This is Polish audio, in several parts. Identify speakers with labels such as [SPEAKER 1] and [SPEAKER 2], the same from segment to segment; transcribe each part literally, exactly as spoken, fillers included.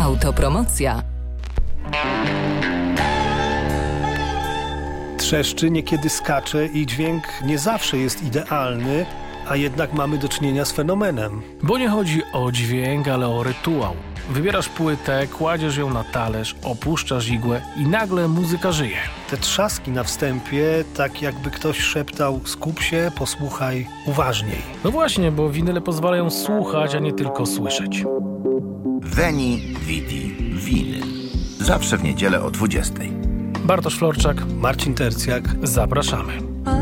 [SPEAKER 1] Autopromocja.
[SPEAKER 2] Trzeszczy, niekiedy skacze i dźwięk nie zawsze jest idealny, a jednak mamy do czynienia z fenomenem.
[SPEAKER 3] Bo nie chodzi o dźwięk, ale o rytuał. Wybierasz płytę, kładziesz ją na talerz, opuszczasz igłę i nagle muzyka żyje.
[SPEAKER 2] Te trzaski na wstępie, tak jakby ktoś szeptał: skup się, posłuchaj uważniej.
[SPEAKER 3] No właśnie, bo winyle pozwalają słuchać, a nie tylko słyszeć.
[SPEAKER 4] Veni, Vidi, Winyl. Zawsze w niedzielę o dwudziestej.
[SPEAKER 3] Bartosz Florczak,
[SPEAKER 2] Marcin Tercjak.
[SPEAKER 3] Zapraszamy.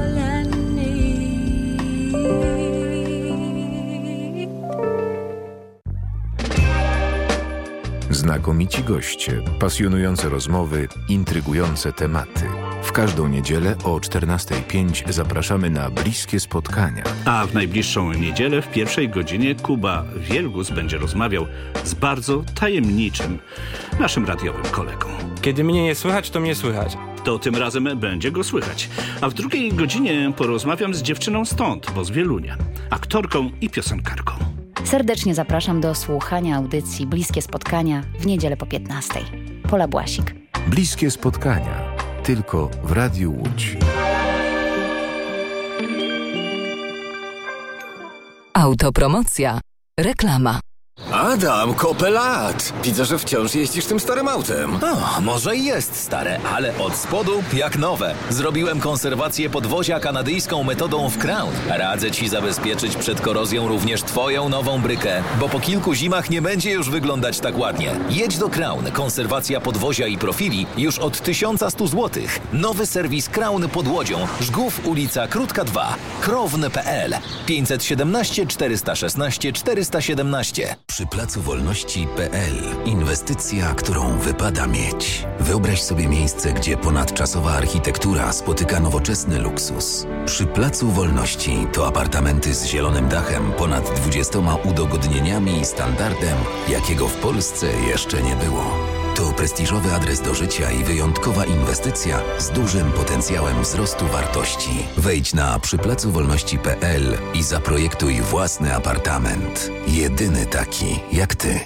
[SPEAKER 5] Znakomici goście, pasjonujące rozmowy, intrygujące tematy. W każdą niedzielę o czternasta pięć zapraszamy na Bliskie Spotkania.
[SPEAKER 6] A w najbliższą niedzielę w pierwszej godzinie Kuba Wielgus będzie rozmawiał z bardzo tajemniczym naszym radiowym kolegą.
[SPEAKER 7] Kiedy mnie nie słychać, to mnie słychać.
[SPEAKER 6] To tym razem będzie go słychać. A w drugiej godzinie porozmawiam z dziewczyną stąd, bo z Wielunia, aktorką i piosenkarką.
[SPEAKER 8] Serdecznie zapraszam do słuchania audycji Bliskie Spotkania w niedzielę po piętnastej. Pola Błasik.
[SPEAKER 5] Bliskie Spotkania. Tylko w Radiu Łódź.
[SPEAKER 1] Autopromocja. Reklama.
[SPEAKER 9] Adam, kopę lat! Widzę, że wciąż jeździsz tym starym autem.
[SPEAKER 10] O, może i jest stare, ale od spodu jak nowe. Zrobiłem konserwację podwozia kanadyjską metodą w Crown. Radzę ci zabezpieczyć przed korozją również twoją nową brykę, bo po kilku zimach nie będzie już wyglądać tak ładnie. Jedź do Crown. Konserwacja podwozia i profili już od tysiąc sto złotych. Nowy serwis Crown pod Łodzią. Żgów, ulica Krótka dwa. krowny kropka p l pięćset siedemnaście czterysta szesnaście czterysta siedemnaście.
[SPEAKER 11] Przy Placu Wolności kropka p l. Inwestycja, którą wypada mieć. Wyobraź sobie miejsce, gdzie ponadczasowa architektura spotyka nowoczesny luksus. Przy Placu Wolności to apartamenty z zielonym dachem, ponad dwudziestoma udogodnieniami i standardem, jakiego w Polsce jeszcze nie było. To prestiżowy adres do życia i wyjątkowa inwestycja z dużym potencjałem wzrostu wartości. Wejdź na przy placu wolności kropka p l i zaprojektuj własny apartament. Jedyny taki jak ty.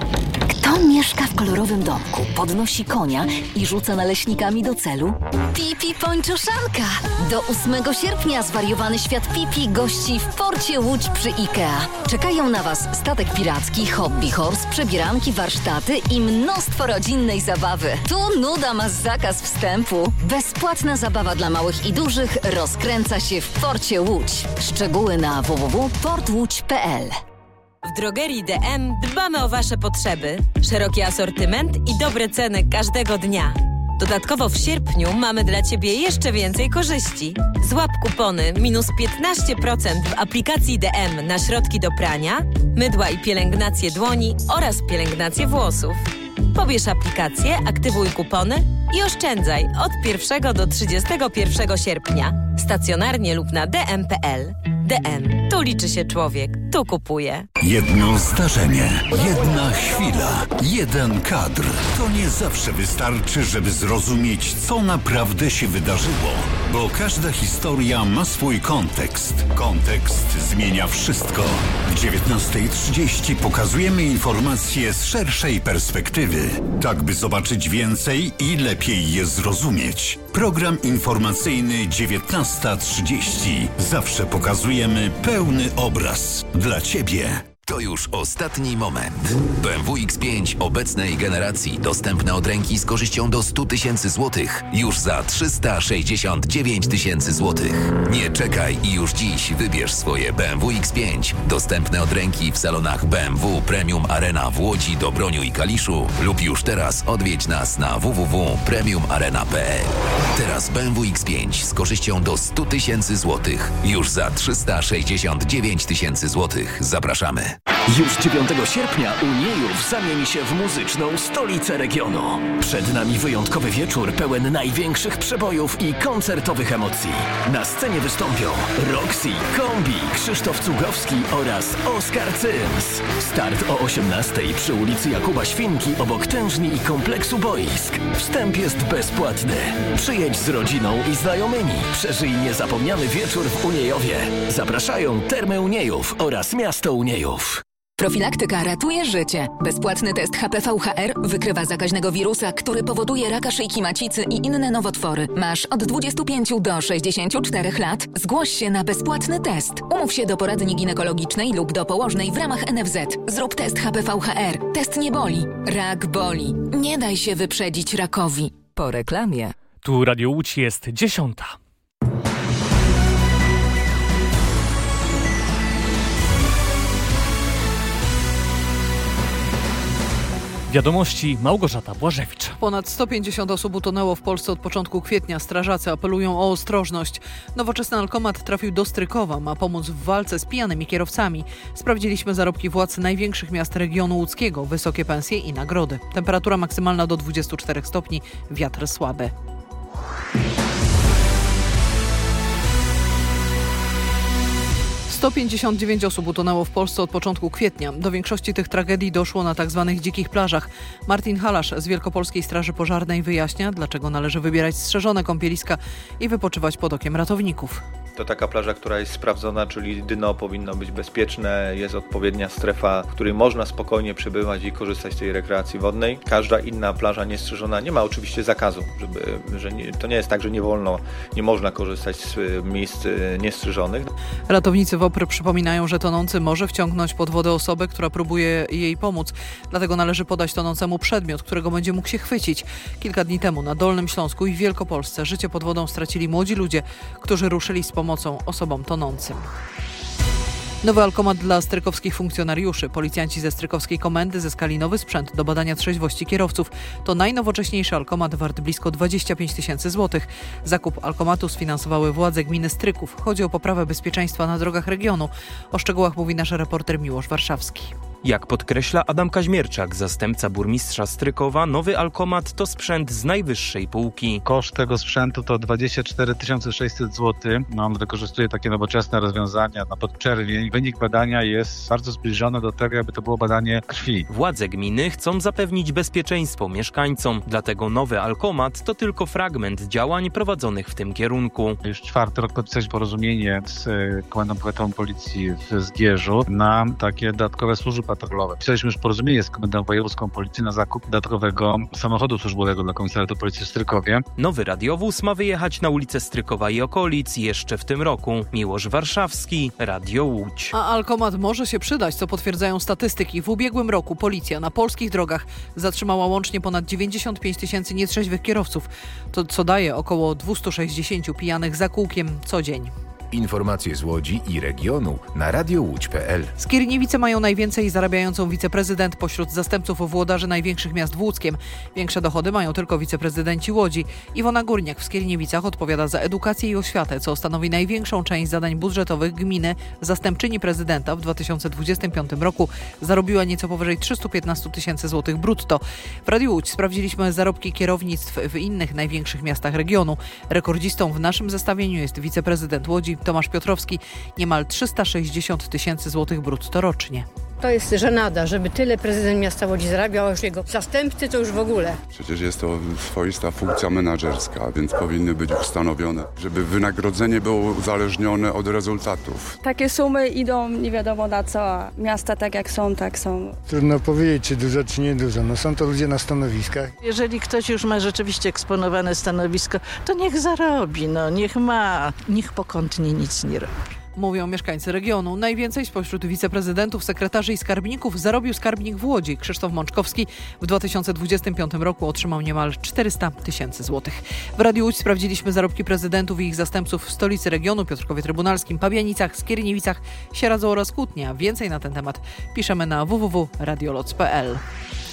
[SPEAKER 12] Kto mieszka w kolorowym domku, podnosi konia i rzuca naleśnikami do celu? Pipi Pończoszanka! Do ósmego sierpnia zwariowany świat Pipi gości w porcie Łódź przy IKEA. Czekają na Was statek piracki, hobby horse, przebieranki, warsztaty i mnóstwo rodzinnej zabawy. Tu nuda ma zakaz wstępu. Bezpłatna zabawa dla małych i dużych rozkręca się w porcie Łódź. Szczegóły na w w w kropka port łódź kropka p l.
[SPEAKER 13] W drogerii D M dbamy o Wasze potrzeby. Szeroki asortyment i dobre ceny każdego dnia. Dodatkowo w sierpniu mamy dla Ciebie jeszcze więcej korzyści. Złap kupony minus piętnaście procent w aplikacji D M na środki do prania, mydła i pielęgnację dłoni oraz pielęgnację włosów. Pobierz aplikację, aktywuj kupony i oszczędzaj od pierwszego do trzydziestego pierwszego sierpnia. Stacjonarnie lub na d m kropka p l. D M. Tu liczy się człowiek. Tu kupuje.
[SPEAKER 14] Jedno zdarzenie, jedna chwila, jeden kadr. To nie zawsze wystarczy, żeby zrozumieć, co naprawdę się wydarzyło. Bo każda historia ma swój kontekst. Kontekst zmienia wszystko. W dziewiętnasta trzydzieści pokazujemy informacje z szerszej perspektywy. Tak, by zobaczyć więcej i lepiej je zrozumieć. Program informacyjny dziewiętnasta trzydzieści. Zawsze pokazujemy pełny obraz. Dla Ciebie.
[SPEAKER 11] To już ostatni moment. B M W X pięć obecnej generacji dostępne od ręki z korzyścią do sto tysięcy złotych już za trzysta sześćdziesiąt dziewięć tysięcy złotych. Nie czekaj i już dziś wybierz swoje B M W X pięć dostępne od ręki w salonach B M W Premium Arena w Łodzi, Dobroniu i Kaliszu lub już teraz odwiedź nas na w w w kropka premium arena kropka p l. Teraz B M W X pięć z korzyścią do sto tysięcy złotych już za trzysta sześćdziesiąt dziewięć tysięcy złotych. Zapraszamy.
[SPEAKER 15] Już dziewiątego sierpnia Uniejów zamieni się w muzyczną stolicę regionu. Przed nami wyjątkowy wieczór pełen największych przebojów i koncertowych emocji. Na scenie wystąpią Roxy, Kombi, Krzysztof Cugowski oraz Oskar Cyms. Start o osiemnastej przy ulicy Jakuba Świnki obok tężni i kompleksu boisk. Wstęp jest bezpłatny. Przyjedź z rodziną i znajomymi. Przeżyj niezapomniany wieczór w Uniejowie. Zapraszają Termy Uniejów oraz Miasto Uniejów.
[SPEAKER 1] Profilaktyka ratuje życie. Bezpłatny test H P V H R wykrywa zakaźnego wirusa, który powoduje raka szyjki macicy i inne nowotwory. Masz od dwudziestu pięciu do sześćdziesięciu czterech lat. Zgłoś się na bezpłatny test. Umów się do poradni ginekologicznej lub do położnej w ramach N F Z. Zrób test H P V H R. Test nie boli. Rak boli. Nie daj się wyprzedzić rakowi. Po reklamie.
[SPEAKER 16] Tu Radio Łódź jest dziesiąta. Wiadomości Małgorzata Błażewicz.
[SPEAKER 17] Ponad sto pięćdziesiąt osób utonęło w Polsce od początku kwietnia. Strażacy apelują o ostrożność. Nowoczesny alkomat trafił do Strykowa. Ma pomóc w walce z pijanymi kierowcami. Sprawdziliśmy zarobki władz największych miast regionu łódzkiego. Wysokie pensje i nagrody. Temperatura maksymalna do dwudziestu czterech stopni. Wiatr słaby. sto pięćdziesiąt dziewięć osób utonęło w Polsce od początku kwietnia. Do większości tych tragedii doszło na tzw. dzikich plażach. Martin Halasz z Wielkopolskiej Straży Pożarnej wyjaśnia, dlaczego należy wybierać strzeżone kąpieliska i wypoczywać pod okiem ratowników.
[SPEAKER 18] To taka plaża, która jest sprawdzona, czyli dno powinno być bezpieczne, jest odpowiednia strefa, w której można spokojnie przebywać i korzystać z tej rekreacji wodnej. Każda inna plaża niestrzeżona nie ma oczywiście zakazu, żeby, że nie, to nie jest tak, że nie wolno, nie można korzystać z miejsc niestrzeżonych.
[SPEAKER 17] Ratownicy WOPR przypominają, że tonący może wciągnąć pod wodę osobę, która próbuje jej pomóc. Dlatego należy podać tonącemu przedmiot, którego będzie mógł się chwycić. Kilka dni temu na Dolnym Śląsku i w Wielkopolsce życie pod wodą stracili młodzi ludzie, którzy ruszyli z pomocą osobom tonącym. Nowy alkomat dla strykowskich funkcjonariuszy. Policjanci ze strykowskiej komendy zyskali nowy sprzęt do badania trzeźwości kierowców. To najnowocześniejszy alkomat wart blisko dwadzieścia pięć tysięcy złotych. Zakup alkomatu sfinansowały władze gminy Stryków. Chodzi o poprawę bezpieczeństwa na drogach regionu. O szczegółach mówi nasz reporter Miłosz Warszawski.
[SPEAKER 7] Jak podkreśla Adam Kaźmierczak, zastępca burmistrza Strykowa, nowy alkomat to sprzęt z najwyższej półki.
[SPEAKER 19] Koszt tego sprzętu to dwadzieścia cztery tysiące sześćset złotych. No, on wykorzystuje takie nowoczesne rozwiązania na podczerwień. Wynik badania jest bardzo zbliżony do tego, jakby to było badanie krwi.
[SPEAKER 7] Władze gminy chcą zapewnić bezpieczeństwo mieszkańcom, dlatego nowy alkomat to tylko fragment działań prowadzonych w tym kierunku.
[SPEAKER 19] Już czwarty rok podpisaliśmy porozumienie z Komendą Powiatową Policji w Zgierzu na takie dodatkowe służby patrolowe. Pisaliśmy już porozumienie z Komendą Wojewódzką Policji na zakup dodatkowego samochodu służbowego dla Komisariatu Policji w Strykowie.
[SPEAKER 7] Nowy radiowóz ma wyjechać na ulicę Strykowa i okolic jeszcze w tym roku. Miłosz Warszawski, Radio Łódź.
[SPEAKER 17] A alkomat może się przydać, co potwierdzają statystyki. W ubiegłym roku policja na polskich drogach zatrzymała łącznie ponad dziewięćdziesiąt pięć tysięcy nietrzeźwych kierowców, to co daje około dwieście sześćdziesiąt pijanych za kółkiem co dzień.
[SPEAKER 5] Informacje z Łodzi i regionu na radio łódź kropka p l.
[SPEAKER 17] Skierniewice mają najwięcej zarabiającą wiceprezydent pośród zastępców włodarzy największych miast w Łódzkiem. Większe dochody mają tylko wiceprezydenci Łodzi. Iwona Górniak w Skierniewicach odpowiada za edukację i oświatę, co stanowi największą część zadań budżetowych gminy. Zastępczyni prezydenta w dwa tysiące dwudziestym piątym roku zarobiła nieco powyżej trzysta piętnaście tysięcy złotych brutto. W Radiu Łódź sprawdziliśmy zarobki kierownictw w innych największych miastach regionu. Rekordzistą w naszym zestawieniu jest wiceprezydent Łodzi Tomasz Piotrowski, niemal trzysta sześćdziesiąt tysięcy złotych brutto rocznie.
[SPEAKER 20] To jest żenada, żeby tyle prezydent miasta Łodzi zarabiał, a już jego zastępcy to już w ogóle.
[SPEAKER 21] Przecież jest to swoista funkcja menadżerska, więc powinny być ustanowione, żeby wynagrodzenie było uzależnione od rezultatów.
[SPEAKER 22] Takie sumy idą nie wiadomo na co, a miasta tak jak są, tak są.
[SPEAKER 23] Trudno powiedzieć, czy dużo, czy nie dużo. No są to ludzie na stanowiskach.
[SPEAKER 24] Jeżeli ktoś już ma rzeczywiście eksponowane stanowisko, to niech zarobi, no niech ma, niech pokątnie nic nie robi.
[SPEAKER 17] Mówią mieszkańcy regionu. Najwięcej spośród wiceprezydentów, sekretarzy i skarbników zarobił skarbnik w Łodzi. Krzysztof Mączkowski w dwa tysiące dwudziestym piątym roku otrzymał niemal czterysta tysięcy złotych. W Radiu Łódź sprawdziliśmy zarobki prezydentów i ich zastępców w stolicy regionu, Piotrkowie Trybunalskim, Pabianicach, Skierniewicach, Sieradzu oraz Kutnie. Więcej na ten temat piszemy na w w w kropka radioloc kropka p l.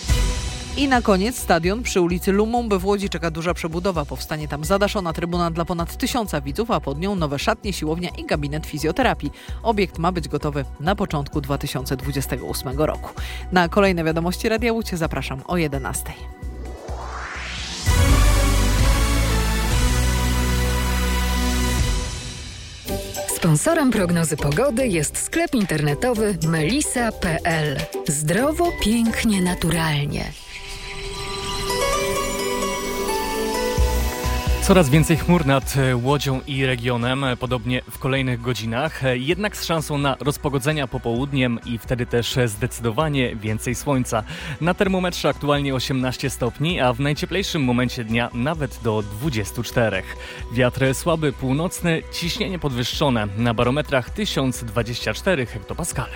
[SPEAKER 17] I na koniec stadion przy ulicy Lumumby w Łodzi czeka duża przebudowa. Powstanie tam zadaszona trybuna dla ponad tysiąca widzów, a pod nią nowe szatnie, siłownia i gabinet fizjoterapii. Obiekt ma być gotowy na początku dwa tysiące dwudziestego ósmego roku. Na kolejne wiadomości Radia Łódź zapraszam o jedenastej.
[SPEAKER 1] Sponsorem prognozy pogody jest sklep internetowy melisa kropka p l. Zdrowo, pięknie, naturalnie.
[SPEAKER 16] Coraz więcej chmur nad Łodzią i regionem, podobnie w kolejnych godzinach, jednak z szansą na rozpogodzenia popołudniem i wtedy też zdecydowanie więcej słońca. Na termometrze aktualnie osiemnaście stopni, a w najcieplejszym momencie dnia nawet do dwudziestu czterech. Wiatr słaby północny, ciśnienie podwyższone, na barometrach tysiąc dwadzieścia cztery hektopaskale.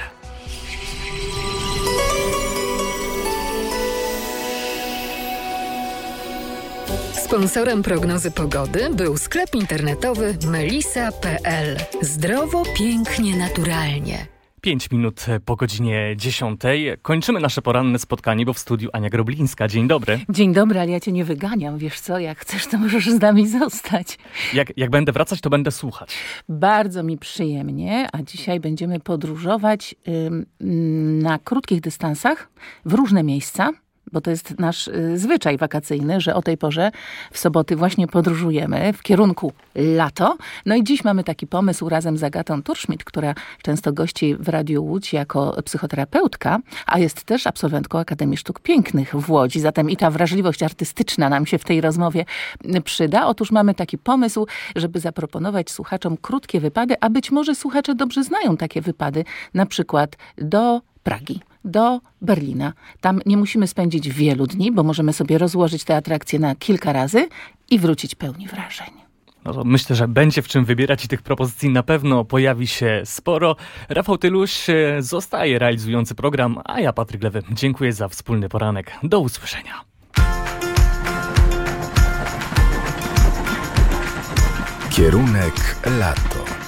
[SPEAKER 1] Sponsorem prognozy pogody był sklep internetowy melisa kropka pe el. Zdrowo, pięknie, naturalnie.
[SPEAKER 16] Pięć minut po godzinie dziesiątej. Kończymy nasze poranne spotkanie, bo w studiu Ania Groblińska. Dzień dobry.
[SPEAKER 2] Dzień dobry, ale ja cię nie wyganiam. Wiesz co, jak chcesz, to możesz z nami zostać.
[SPEAKER 16] Jak, jak będę wracać, to będę słuchać.
[SPEAKER 2] Bardzo mi przyjemnie, a dzisiaj będziemy podróżować ym, na krótkich dystansach w różne miejsca. Bo to jest nasz y, zwyczaj wakacyjny, że o tej porze w soboty właśnie podróżujemy w kierunku lato. No i dziś mamy taki pomysł razem z Agatą Turszmit, która często gości w Radiu Łódź jako psychoterapeutka, a jest też absolwentką Akademii Sztuk Pięknych w Łodzi. Zatem i ta wrażliwość artystyczna nam się w tej rozmowie przyda. Otóż mamy taki pomysł, żeby zaproponować słuchaczom krótkie wypady, a być może słuchacze dobrze znają takie wypady, na przykład do Pragi, do Berlina. Tam nie musimy spędzić wielu dni, bo możemy sobie rozłożyć te atrakcje na kilka razy i wrócić pełni wrażeń.
[SPEAKER 16] No to myślę, że będzie w czym wybierać i tych propozycji na pewno pojawi się sporo. Rafał Tyluś zostaje realizujący program, a ja, Patryk Lewy, dziękuję za wspólny poranek. Do usłyszenia.
[SPEAKER 5] Kierunek lato.